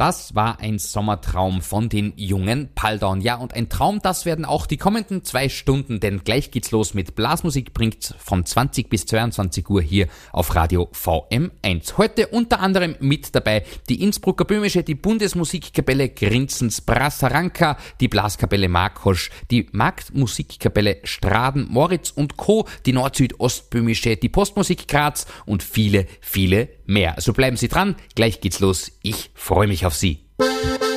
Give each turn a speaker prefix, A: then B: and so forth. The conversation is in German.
A: Das war ein Sommertraum von den jungen Paldon. Ja, und ein Traum, das werden auch die kommenden 2 Stunden, denn gleich geht's los mit Blasmusik, bringt von 20 bis 22 Uhr hier auf Radio VM1. Heute unter anderem mit dabei die Innsbrucker Böhmische, die Bundesmusikkapelle Grinzens Brasaranka, die Blaskapelle Markosch, die Marktmusikkapelle Straden, Moritz und Co., die Nord-Süd-Ostböhmische, die Postmusik Graz und viele, viele mehr. Also bleiben Sie dran, gleich geht's los. Ich freue mich auf Sie.